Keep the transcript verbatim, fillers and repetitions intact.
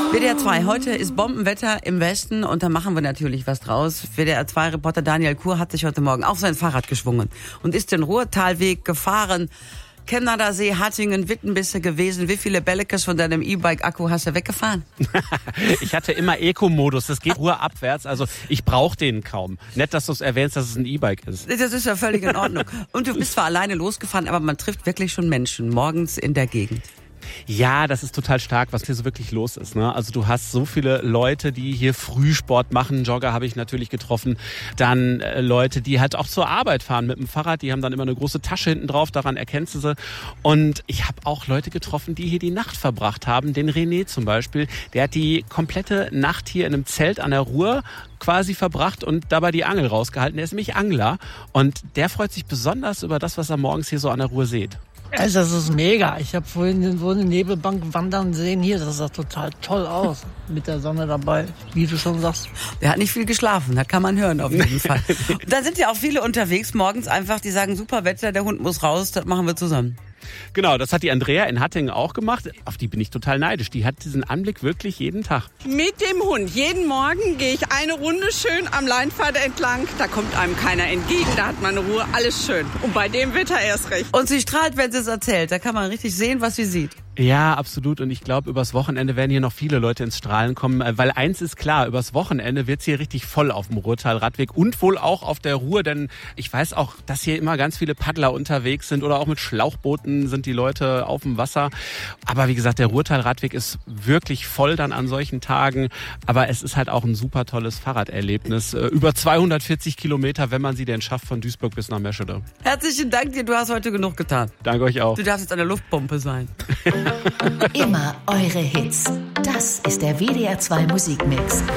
W D R zwei, heute ist Bombenwetter im Westen und da machen wir natürlich was draus. W D R zwei Reporter Daniel Kur hat sich heute Morgen auf sein Fahrrad geschwungen und ist den Ruhrtalweg gefahren. Chemnader See, Hattingen, Wittenbisse gewesen. Wie viele Bellekes von deinem E-Bike-Akku hast du weggefahren? Ich hatte immer Eco-Modus. Das geht ruhrabwärts. Also ich brauche den kaum. Nett, dass du es erwähnst, dass es ein E-Bike ist. Das ist ja völlig in Ordnung. Und du bist zwar alleine losgefahren, aber man trifft wirklich schon Menschen morgens in der Gegend. Ja, das ist total stark, was hier so wirklich los ist, ne? Also du hast so viele Leute, die hier Frühsport machen. Jogger habe ich natürlich getroffen. Dann äh, Leute, die halt auch zur Arbeit fahren mit dem Fahrrad. Die haben dann immer eine große Tasche hinten drauf, daran erkennst du sie. Und ich habe auch Leute getroffen, die hier die Nacht verbracht haben. Den René zum Beispiel, der hat die komplette Nacht hier in einem Zelt an der Ruhr quasi verbracht und dabei die Angel rausgehalten. Der ist nämlich Angler und der freut sich besonders über das, was er morgens hier so an der Ruhr sieht. Also das ist mega. Ich habe vorhin so eine Nebelbank wandern sehen hier. Das sah total toll aus mit der Sonne dabei, wie du schon sagst. Der hat nicht viel geschlafen, das kann man hören auf jeden Fall. Und dann sind ja auch viele unterwegs morgens einfach, die sagen, super Wetter, der Hund muss raus, das machen wir zusammen. Genau, das hat die Andrea in Hattingen auch gemacht. Auf die bin ich total neidisch. Die hat diesen Anblick wirklich jeden Tag. Mit dem Hund. Jeden Morgen gehe ich eine Runde schön am Leinpfad entlang. Da kommt einem keiner entgegen, da hat man Ruhe, alles schön. Und bei dem Wetter erst recht. Und sie strahlt, wenn sie es erzählt. Da kann man richtig sehen, was sie sieht. Ja, absolut. Und ich glaube, übers Wochenende werden hier noch viele Leute ins Strahlen kommen. Weil eins ist klar, übers Wochenende wird's hier richtig voll auf dem Ruhrtal-Radweg und wohl auch auf der Ruhr. Denn ich weiß auch, dass hier immer ganz viele Paddler unterwegs sind oder auch mit Schlauchbooten sind die Leute auf dem Wasser. Aber wie gesagt, der Ruhrtal-Radweg ist wirklich voll dann an solchen Tagen. Aber es ist halt auch ein super tolles Fahrraderlebnis. Über zweihundertvierzig Kilometer, wenn man sie denn schafft, von Duisburg bis nach Meschede. Herzlichen Dank dir, du hast heute genug getan. Danke euch auch. Du darfst jetzt eine Luftpumpe sein. Immer eure Hits. Das ist der W D R zwei Musikmix.